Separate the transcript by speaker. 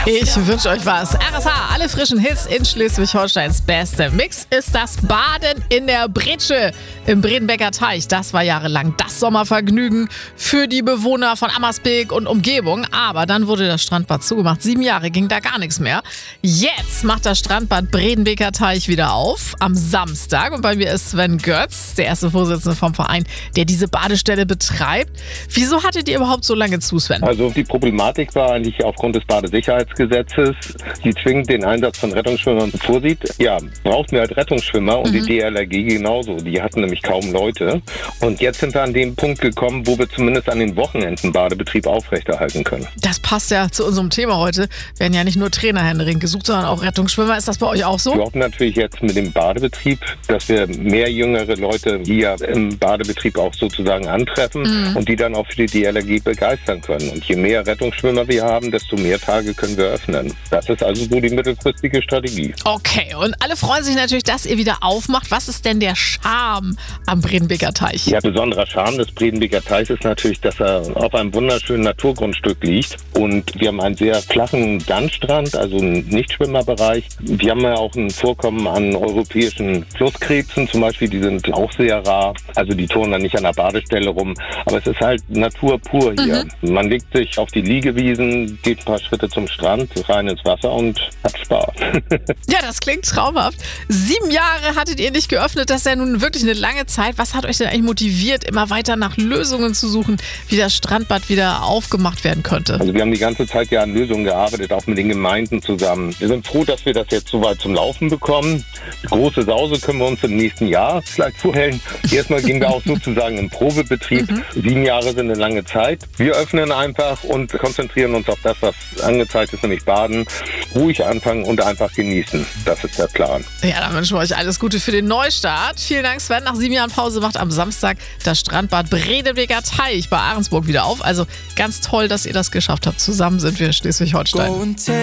Speaker 1: Ich wünsche euch was. RSH, alle frischen Hits in Schleswig-Holsteins beste Mix ist das Baden in der Bretsche im Bredenbecker Teich. Das war jahrelang das Sommervergnügen für die Bewohner von Ammersbeek und Umgebung. Aber dann wurde das Strandbad zugemacht. 7 Jahre ging da gar nichts mehr. Jetzt macht das Strandbad Bredenbecker Teich wieder auf am Samstag. Und bei mir ist Sven Götz, der erste Vorsitzende vom Verein, der diese Badestelle betreibt. Wieso hattet ihr überhaupt so lange zu, Sven?
Speaker 2: Also die Problematik war eigentlich aufgrund des Badesicherheitsgesetzes, die zwingend den Einsatz von Rettungsschwimmern vorsieht. Ja, brauchten wir halt Rettungsschwimmer und die DLRG genauso. Die hatten nämlich kaum Leute. Und jetzt sind wir an den Punkt gekommen, wo wir zumindest an den Wochenenden Badebetrieb aufrechterhalten können.
Speaker 1: Das passt ja zu unserem Thema heute. Werden ja nicht nur Trainer händeringend gesucht, sondern auch Rettungsschwimmer. Ist das bei euch auch so?
Speaker 2: Wir hoffen natürlich jetzt mit dem Badebetrieb, dass wir mehr jüngere Leute hier im Badebetrieb auch sozusagen antreffen und die dann auch für die DLRG begeistern können. Und je mehr Rettungsschwimmer wir haben, desto mehr Tage können wir öffnen. Das ist also so die mittelfristige Strategie.
Speaker 1: Okay, und alle freuen sich natürlich, dass ihr wieder aufmacht. Was ist denn der Charme am Bredenbecker Teich?
Speaker 2: Ja, besonderer Charme des Bredenbecker Teichs ist natürlich, dass er auf einem wunderschönen Naturgrundstück liegt. Und wir haben einen sehr flachen Sandstrand, also einen Nichtschwimmerbereich. Wir haben ja auch ein Vorkommen an europäischen Flusskrebsen zum Beispiel, die sind auch sehr rar. Also die turnen dann nicht an der Badestelle rum. Aber es ist halt Natur pur hier. Man legt sich auf die Liegewiesen, geht ein paar Schritte zum Strand, rein ins Wasser und hat Spaß.
Speaker 1: Ja, das klingt traumhaft. 7 Jahre hattet ihr nicht geöffnet, das ist ja nun wirklich eine lange Zeit. Was hat euch denn eigentlich motiviert, immer weiter nach Lösungen zu suchen, wie das Strandbad wieder aufgemacht werden könnte?
Speaker 2: Also wir haben die ganze Zeit ja an Lösungen gearbeitet, auch mit den Gemeinden zusammen. Wir sind froh, dass wir das jetzt soweit zum Laufen bekommen. Die große Sause können wir uns im nächsten Jahr vielleicht vorstellen. Erstmal gehen wir auch sozusagen im Probebetrieb. 7 Jahre sind eine lange Zeit. Wir öffnen einfach und konzentrieren uns auf das, was angezeigt ist, nämlich Baden. Ruhig anfangen und einfach genießen. Das ist der Plan.
Speaker 1: Ja, dann wünschen wir euch alles Gute für den Neustart. Vielen Dank, Sven. Nach 7 Jahren Pause macht am Samstag das Strandbad Bredenbecker Teich bei Ahrensburg wieder auf. Also ganz toll, dass ihr das geschafft habt. Zusammen sind wir Schleswig-Holstein.